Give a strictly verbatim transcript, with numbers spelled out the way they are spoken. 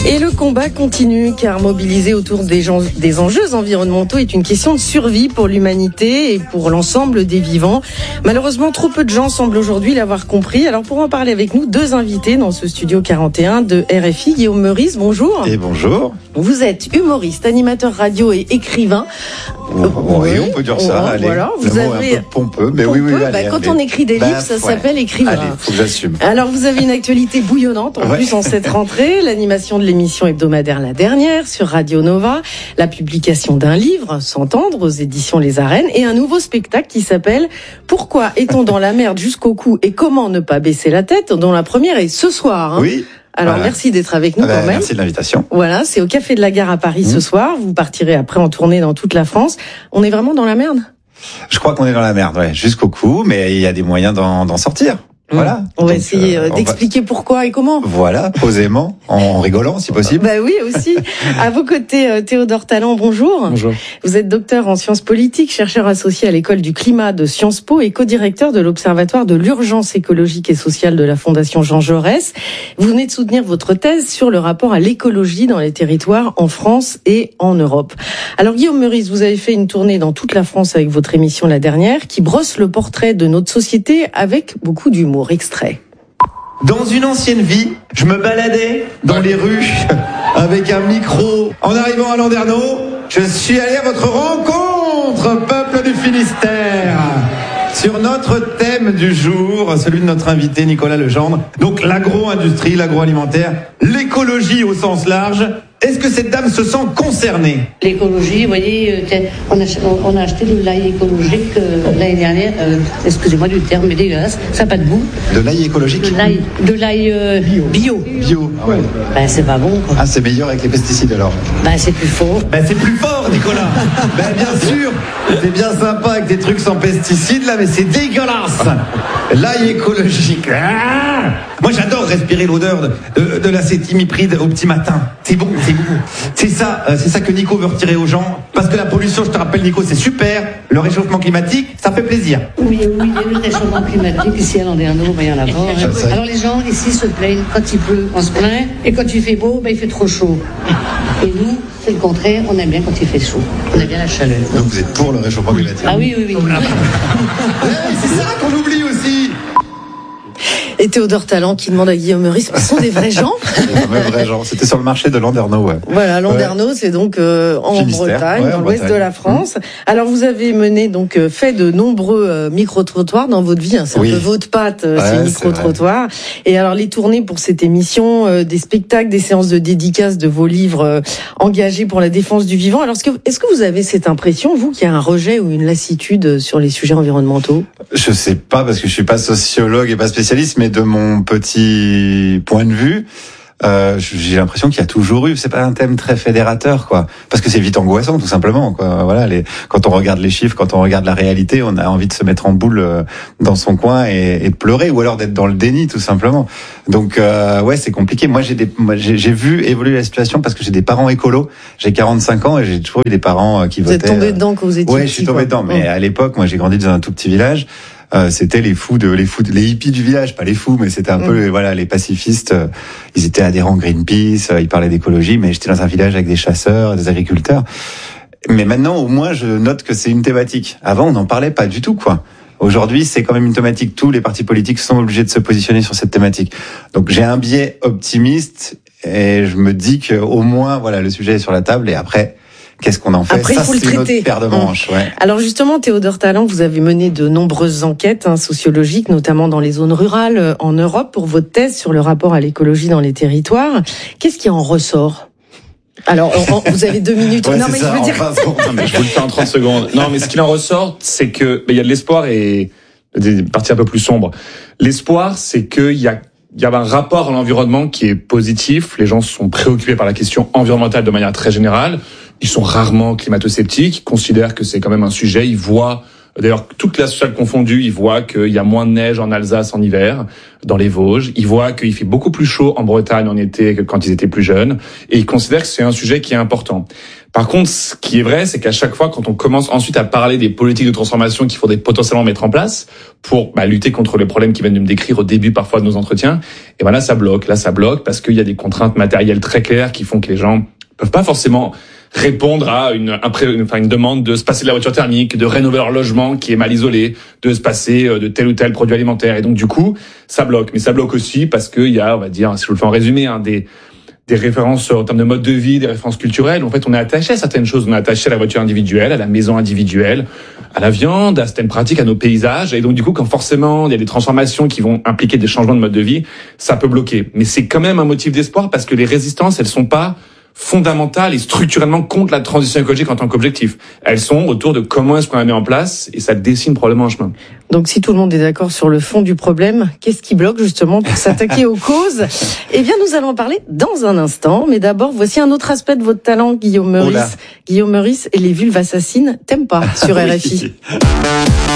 Et le combat continue, car mobiliser autour des, gens, des enjeux environnementaux est une question de survie pour l'humanité et pour l'ensemble des vivants. Malheureusement, trop peu de gens semblent aujourd'hui l'avoir compris. Alors pour en parler avec nous, deux invités dans ce studio quarante et un de R F I. Guillaume Meurice, bonjour. Et bonjour. Vous êtes humoriste, animateur radio et écrivain. Oui, oui, on peut dire ça. Oh, allez. Voilà, vous le mot avez un peu pompeux, mais pompeux, oui, oui. bah, Allez, quand allez. on écrit des bah, livres, ça ouais. s'appelle écrivain. Allez, faut que j'assume. Alors vous avez une actualité bouillonnante en Ouais. plus en cette rentrée, l'animation de l'émission hebdomadaire La Dernière sur Radio Nova, la publication d'un livre, S'entendre, aux éditions Les Arènes, et un nouveau spectacle qui s'appelle Pourquoi est-on dans la merde jusqu'au cou et comment ne pas baisser la tête, dont la première est ce soir. Hein. Oui. Alors Voilà. merci d'être avec nous Ah bah, quand même. Merci de l'invitation. Voilà, c'est au Café de la Gare à Paris Mmh. ce soir. Vous partirez après en tournée dans toute la France. On est vraiment dans la merde. Je crois qu'on est dans la merde, ouais, jusqu'au cou, mais il y a des moyens d'en, d'en sortir. Voilà. On va Donc, essayer euh, on d'expliquer pourquoi et comment. va- Voilà, posément, en rigolant si possible. Bah oui, aussi. À vos côtés, euh, Théodore Tallant, bonjour. Bonjour. Vous êtes docteur en sciences politiques, chercheur associé à l'école du climat de Sciences Po et co-directeur de l'Observatoire de l'urgence écologique et sociale de la Fondation Jean Jaurès. Vous venez de soutenir votre thèse sur le rapport à l'écologie dans les territoires en France et en Europe. Alors Guillaume Meurice, vous avez fait une tournée dans toute la France avec votre émission La Dernière qui brosse le portrait de notre société avec beaucoup d'humour. Extrait. Dans une ancienne vie, je me baladais dans les rues avec un micro. En arrivant à Landerneau, je suis allé à votre rencontre, peuple du Finistère, sur notre thème du jour, celui de notre invité Nicolas Legendre. Donc l'agro-industrie, l'agroalimentaire, l'écologie au sens large. Est-ce que cette dame se sent concernée ? L'écologie, vous voyez, euh, tiens, on, a, on a acheté de l'ail écologique euh, l'année dernière, euh, excusez-moi du terme, mais dégueulasse, ça n'a pas de goût. De l'ail écologique. De l'ail, de l'ail euh, bio. Bio. Ah, ouais. Ben, c'est pas bon, quoi. Ah, c'est meilleur avec les pesticides alors. Ben, c'est plus fort. Ben c'est plus fort, Nicolas. Ben bien sûr, c'est bien sympa avec des trucs sans pesticides là, mais c'est dégueulasse. L'ail écologique. Ah, moi j'adore respirer l'odeur de, de, de l'acétimipride au petit matin. C'est bon, c'est bon. C'est ça, euh, c'est ça que Nico veut retirer aux gens. Parce que la pollution, je te rappelle Nico, c'est super. Le réchauffement climatique, ça fait plaisir. Oui, oui, il y a le réchauffement climatique ici à Landerneau, ben, il y en a pas. hein. Ça, ça. Alors les gens ici se plaignent quand il pleut, on se plaint, et quand il fait beau, ben, il fait trop chaud. Et nous, c'est le contraire, on aime bien quand il fait chaud. On aime bien la chaleur. Donc vous êtes pour le réchauffement climatique. Ah oui, oui, oui. Ouais, c'est ça qu'on oublie aussi. Et Théodore Tallant qui demande à Guillaume Meurice, ce sont des vrais gens? C'est quand même vrai, genre. C'était sur le marché de Landerneau, ouais. Voilà, Landerneau, c'est donc euh, en Finistère, Bretagne, ouais, dans en l'ouest Bretagne. de la France. Mmh. Alors vous avez mené donc euh, fait de nombreux euh, micro-trottoirs dans votre vie. Hein, c'est Oui. un peu votre patte, euh, Ouais, ces c'est micro-trottoirs. Et alors les tournées pour cette émission, euh, des spectacles, des séances de dédicaces de vos livres euh, engagés pour la défense du vivant. Alors est-ce que, est-ce que vous avez cette impression, vous, qu'il y a un rejet ou une lassitude sur les sujets environnementaux? Je sais pas parce que je suis pas sociologue et pas spécialiste, mais de mon petit point de vue, euh, j'ai l'impression qu'il y a toujours eu. C'est pas un thème très fédérateur, quoi. Parce que c'est vite angoissant, tout simplement, quoi. Voilà, les, quand on regarde les chiffres, quand on regarde la réalité, on a envie de se mettre en boule euh, dans son coin et, et de pleurer, ou alors d'être dans le déni, tout simplement. Donc, euh, ouais, c'est compliqué. Moi, j'ai des, moi, j'ai, j'ai vu évoluer la situation parce que j'ai des parents écolos. J'ai quarante-cinq ans et j'ai toujours eu des parents euh, qui Vous votaient. êtes tombé dedans quand vous étiez Ouais, petit, je suis tombé quoi. dedans. Mais Mmh. à l'époque, moi, j'ai grandi dans un tout petit village. Euh, c'était les fous de les fous de, les hippies du village, pas les fous, mais c'était un Mm. peu les, voilà les pacifistes. Euh, ils étaient adhérents Greenpeace, euh, ils parlaient d'écologie, mais j'étais dans un village avec des chasseurs, des agriculteurs. Mais maintenant, au moins, je note que c'est une thématique. Avant, on n'en parlait pas du tout, quoi. Aujourd'hui, c'est quand même une thématique. Tous les partis politiques sont obligés de se positionner sur cette thématique. Donc, j'ai un biais optimiste et je me dis que au moins, voilà, le sujet est sur la table. Et après, qu'est-ce qu'on en fait? Après, ça, il faut le c'est une traiter. autre paire de manches. Ouais. Alors justement, Théodore Tallant, vous avez mené de nombreuses enquêtes hein, sociologiques, notamment dans les zones rurales euh, en Europe, pour votre thèse sur le rapport à l'écologie dans les territoires. Qu'est-ce qui en ressort? Alors, on- on- vous avez deux minutes. Ouais, non, c'est mais ça, je veux en dire... vingt secondes. Non, mais je vous le fais en trente secondes. Non, mais ce qu'il en ressort, c'est que il y a de l'espoir et des parties un peu plus sombres. L'espoir, c'est qu'il y a il y a un rapport à l'environnement qui est positif. Les gens sont préoccupés par la question environnementale de manière très générale. Ils sont rarement climato-sceptiques. Ils considèrent que c'est quand même un sujet. Ils voient, d'ailleurs, toute classe sociale confondue, ils voient qu'il y a moins de neige en Alsace en hiver, dans les Vosges. Ils voient qu'il fait beaucoup plus chaud en Bretagne en été que quand ils étaient plus jeunes. Et ils considèrent que c'est un sujet qui est important. Par contre, ce qui est vrai, c'est qu'à chaque fois, quand on commence ensuite à parler des politiques de transformation qu'il faudrait potentiellement mettre en place pour bah, lutter contre les problèmes qui viennent de me décrire au début parfois de nos entretiens, et ben là, ça bloque. Là, ça bloque parce qu'il y a des contraintes matérielles très claires qui font que les gens peuvent pas forcément répondre à une, une, enfin une demande de se passer de la voiture thermique, de rénover leur logement qui est mal isolé, de se passer de tel ou tel produit alimentaire. Et donc, du coup, ça bloque. Mais ça bloque aussi parce qu'il y a, on va dire, si je le fais en résumé, hein, des des références en termes de mode de vie, des références culturelles. En fait, on est attaché à certaines choses. On est attaché à la voiture individuelle, à la maison individuelle, à la viande, à certaines pratiques, à nos paysages. Et donc, du coup, quand forcément il y a des transformations qui vont impliquer des changements de mode de vie, ça peut bloquer. Mais c'est quand même un motif d'espoir parce que les résistances, elles sont pas fondamentales et structurellement contre la transition écologique en tant qu'objectif. Elles sont autour de comment est-ce qu'on la met en place et ça dessine probablement un chemin. Donc si tout le monde est d'accord sur le fond du problème, qu'est-ce qui bloque justement pour s'attaquer aux causes? Eh bien, nous allons en parler dans un instant. Mais d'abord, voici un autre aspect de votre talent, Guillaume Meurice. Guillaume Meurice et les vulves assassines, t'aimes pas sur R F I.